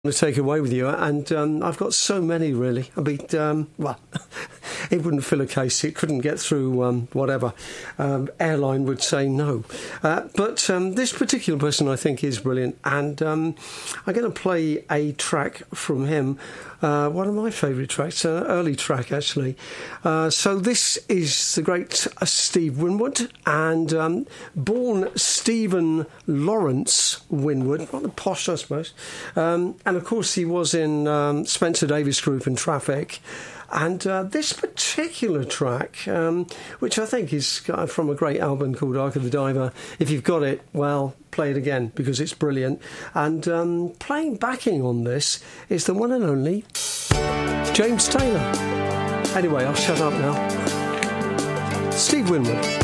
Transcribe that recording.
to take away with you, and I've got so many really. I mean, well, it wouldn't fill a case. It couldn't get through whatever airline would say no. But this particular person I think is brilliant, and I'm going to play a track from him. One of my favourite tracks, an early track actually. So this is the great Steve Winwood, and born Stephen Lawrence Winwood, rather posh I suppose. And of course he was in Spencer Davis Group and Traffic. And this particular track, which I think is from a great album called Ark of the Diver, if you've got it, well, play it again because it's brilliant. And playing backing on this is the one and only James Taylor. Anyway, I'll shut up now. Steve Winwood.